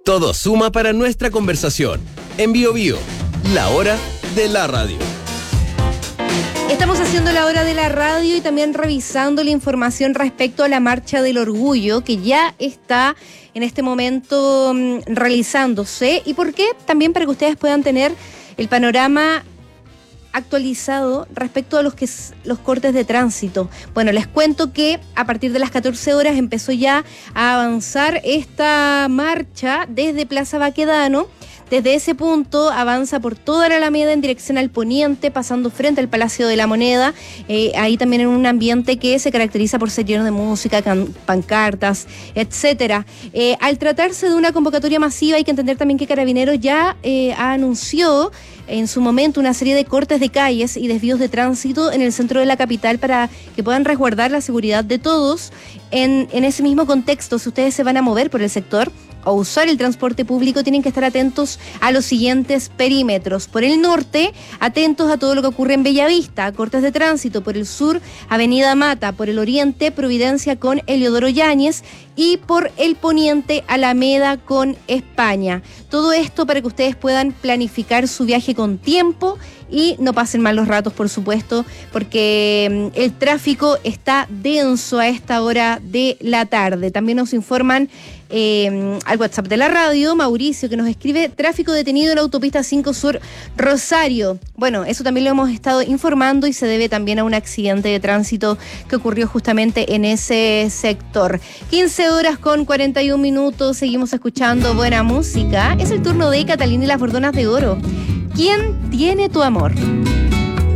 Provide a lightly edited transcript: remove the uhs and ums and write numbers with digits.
Todo suma para nuestra conversación. En Bio Bio, la hora de la radio. Estamos haciendo la hora de la radio y también revisando la información respecto a la Marcha del Orgullo, que ya está en este momento realizándose. ¿Y por qué? También para que ustedes puedan tener el panorama actualizado respecto a los cortes de tránsito. Bueno, les cuento que a partir de las 14 horas empezó ya a avanzar esta marcha desde Plaza Baquedano. Desde ese punto avanza por toda la Alameda en dirección al poniente, pasando frente al Palacio de la Moneda, ahí también en un ambiente que se caracteriza por ser lleno de música, pancartas, etcétera. Al tratarse de una convocatoria masiva, hay que entender también que Carabineros ya anunció en su momento una serie de cortes de calles y desvíos de tránsito en el centro de la capital para que puedan resguardar la seguridad de todos. En ese mismo contexto, si ustedes se van a mover por el sector o usar el transporte público, tienen que estar atentos a los siguientes perímetros. Por el norte, atentos a todo lo que ocurre en Bellavista, cortes de tránsito. Por el sur, Avenida Mata. Por el oriente, Providencia con Eliodoro Yáñez. Y por el poniente, Alameda con España. Todo esto para que ustedes puedan planificar su viaje con tiempo y no pasen malos ratos, por supuesto, porque el tráfico está denso a esta hora de la tarde. También nos informan al WhatsApp de la radio, Mauricio, que nos escribe: tráfico detenido en la autopista 5 Sur Rosario. Bueno, eso también lo hemos estado informando y se debe también a un accidente de tránsito que ocurrió justamente en ese sector. 15 horas con 41 minutos, seguimos escuchando buena música. Es el turno de Catalina y las Bordonas de Oro. ¿Quién tiene tu amor?